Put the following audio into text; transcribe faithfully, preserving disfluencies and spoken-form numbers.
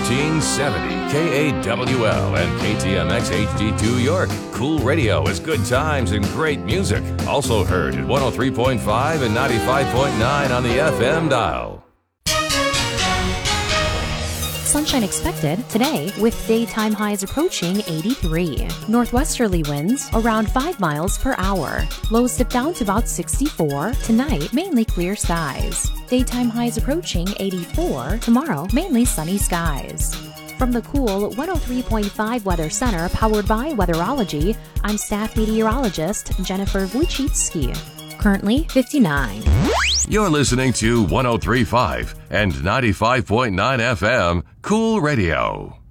thirteen seventy K A W L and K T M X H D two York. Cool radio is good times and great music. Also heard at one oh three point five and ninety-five point nine on the F M dial. Sunshine expected today with daytime highs approaching eighty-three. Northwesterly winds around five miles per hour. Lows dip down to about sixty-four. Tonight, mainly clear skies. Daytime highs approaching eighty-four. Tomorrow, mainly sunny skies. From the cool one oh three point five Weather Center powered by Weatherology, I'm staff meteorologist Jennifer Wojcicki. Currently fifty-nine. You're listening to one oh three point five and ninety-five point nine F M Cool Radio.